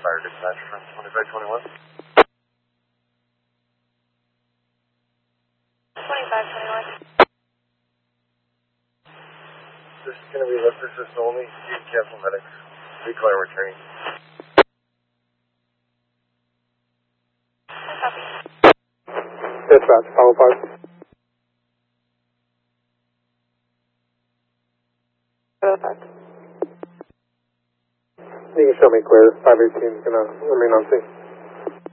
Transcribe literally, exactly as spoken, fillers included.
Fire dispatch from twenty-five twenty-one. twenty-five twenty-one. This is going to be lift assist only. You can cancel medics. Declare returning. Dispatch, follow five. Follow five. You can show me clear. five eighteen is going to remain on scene.